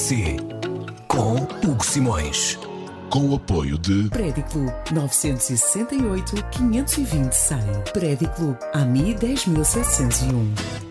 ABC com Hugo Simões. Com o apoio de Prédiclo 968 520 100. Prédiclo AMI 10701.